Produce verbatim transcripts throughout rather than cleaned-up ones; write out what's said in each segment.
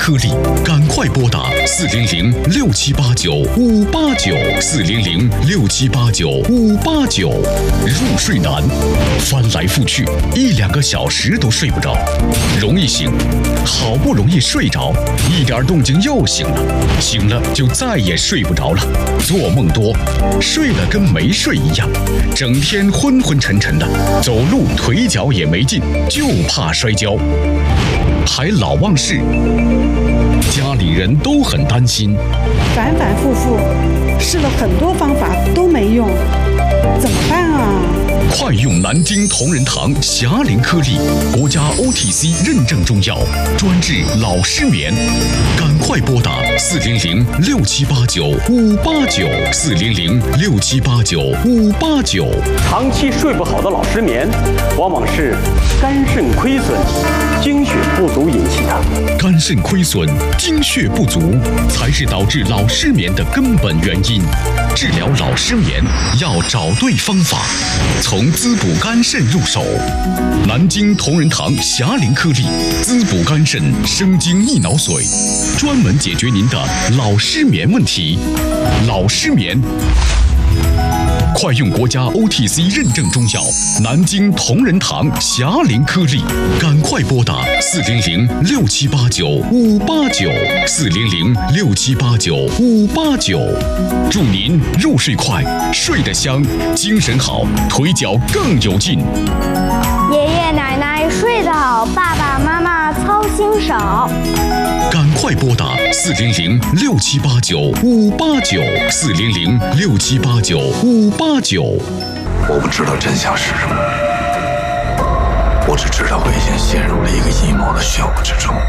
颗粒，赶快拨打四零零六七八九五八九四零零六七八九五八九。入睡难，翻来覆去一两个小时都睡不着，容易醒，好不容易睡着，一点动静又醒了，醒了就再也睡不着了，做梦多，睡了跟没睡一样，整天昏昏沉沉的，走路腿脚也没劲，就怕摔跤，还老忘事，家里人都很担心， 反反复复试了很多方法都没用，怎么办啊？ 快用南京同仁堂霞灵颗粒，国家 O T C 认证中药，专治老失眠。赶快拨打四零零六七八九五八九四零零六七八九五八九。 长期睡不好的老失眠，往往是肝肾亏损、精血不足引起的。 肝肾亏损、精血不足才是导致老失眠的根本原因。治疗老失眠要找对方法，从滋补肝肾入手。南京同仁堂霞灵颗粒，滋补肝肾，生津益脑髓，专门解决您的老失眠问题。老失眠，快用国家 O T C 认证中药南京同仁堂霞灵颗粒，赶快拨打四零零六七八九五八九四零零六七八九五八九。祝您入睡快，睡得香，精神好，腿脚更有劲。 爷爷奶奶睡得好，爸爸妈妈操心少。 赶快拨打四零零六七八九五八九四零零六七八九五八九。 我不知道真相是什么，我只知道我已经陷入了一个阴谋的漩涡之中。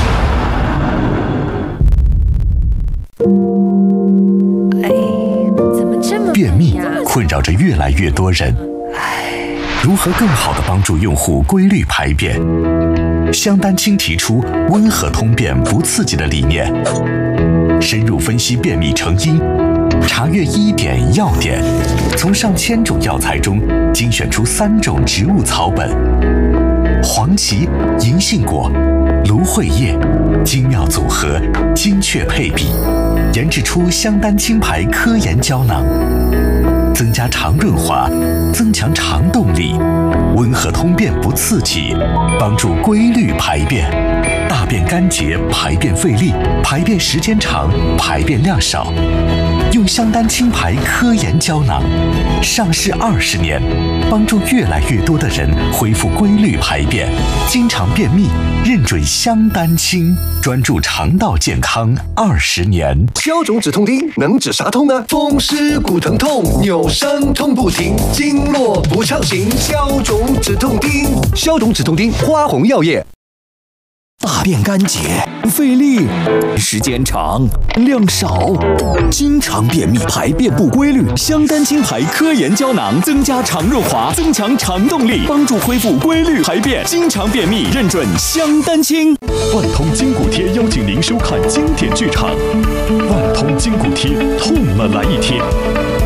便秘困扰着越来越多人，如何更好地帮助用户规律排便？香丹青提出温和通便不刺激的理念，深入分析便秘成因，查阅医典药典，从上千种药材中精选出三种植物草本：黄芪、银杏果、芦荟叶，精妙组合，精确配比，研制出香丹青牌科研胶囊，增加肠润滑，增强肠动力，温和通便不刺激，帮助规律排便，大便干结，排便费力，排便时间长，排便量少。用香丹青牌科研胶囊，上市二十年，帮助越来越多的人恢复规律排便，经常便秘，认准香丹青，专注肠道健康二十年。 消肿止痛丁能止啥痛呢？风湿骨疼痛，扭伤痛不停，经络不畅行，消肿止痛丁。消肿止痛丁，花红药业。 大便干结、费力、时间长、量少，经常便秘、排便不规律。香丹青牌科研胶囊增加肠润滑，增强肠动力，帮助恢复规律排便。经常便秘，认准香丹青。 万通筋骨贴邀请您收看经典剧场，万通筋骨贴，痛了来一贴。